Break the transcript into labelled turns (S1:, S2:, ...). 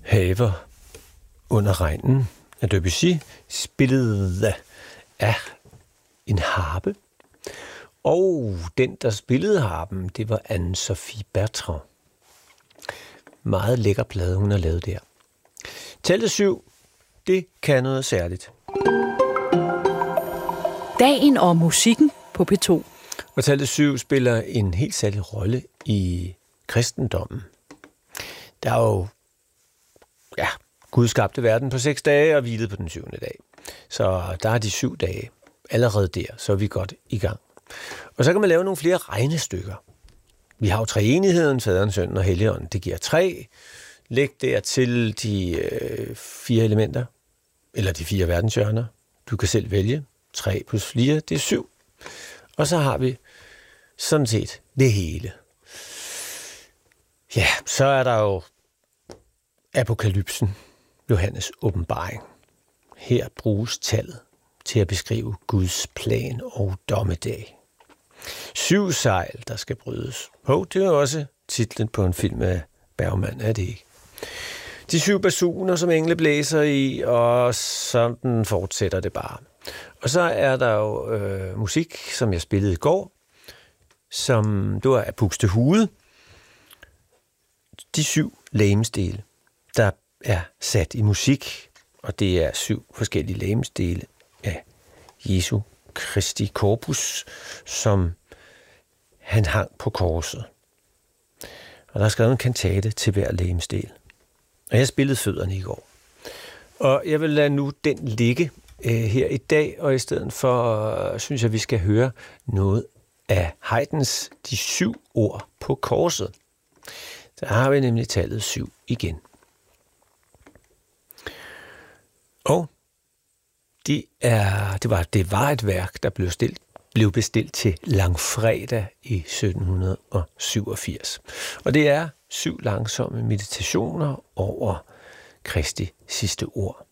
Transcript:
S1: Haver under regnen af Debussy, spillet af en harpe. Og den, der spillede harpen, det var Anne-Sophie Bertrand. Meget lækker plade, hun har lavet der. Tallet 7, det kan noget særligt.
S2: Dagen og musikken på P2.
S1: Og tallet 7 spiller en helt særlig rolle i kristendommen. Der er jo, Gud skabte verden på 6 dage og hvilede på den 7. dag. Så der er de 7 dage. Allerede der, så er vi godt i gang. Og så kan man lave nogle flere regnestykker. Vi har jo treenigheden, Faderen, Sønnen og Helligånden. Det giver 3. Læg dertil de 4 elementer, eller de 4 verdenshjørner. Du kan selv vælge. 3 plus 4, det er 7. Og så har vi sådan set det hele. Ja, så er der jo Apokalypsen, Johannes åbenbaring. Her bruges tallet til at beskrive Guds plan og dommedag. 7 sejl, der skal brydes. Det er også titlen på en film af Bergman, er det ikke? De 7 basuner, som engle blæser i, og sådan fortsætter det bare. Og så er der jo musik, som jeg spillede i går, som det var af Buxtehude. De 7 legemsdele, der er sat i musik, og det er 7 forskellige legemsdele af Jesu Kristi korpus, som han hang på korset. Og der er skrevet en kantate til hver legemsdel. Og jeg spillede fødderne i går. Og jeg vil lade nu den ligge her i dag, og i stedet for, synes jeg, vi skal høre noget af Haydns De 7 ord på korset. Der har vi nemlig tallet 7 igen. Og det var et værk, der blev bestilt til langfredag i 1787. Og det er 7 langsomme meditationer over Kristi sidste ord.